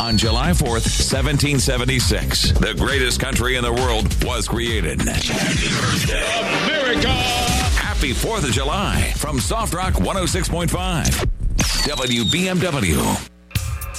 On July 4th, 1776, the greatest country in the world was created. Happy birthday, America! Happy 4th of July from Soft Rock 106.5. WBMW.